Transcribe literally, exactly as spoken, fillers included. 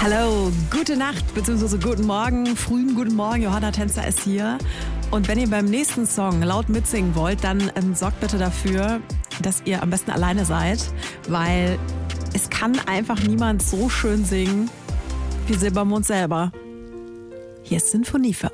Hallo, gute Nacht bzw. guten Morgen, frühen guten Morgen, Johanna Tänzer ist hier. Und wenn ihr beim nächsten Song laut mitsingen wollt, dann ähm, sorgt bitte dafür, dass ihr am besten alleine seid, weil es kann einfach niemand so schön singen wie Silbermond selber. Hier ist Sinfonie für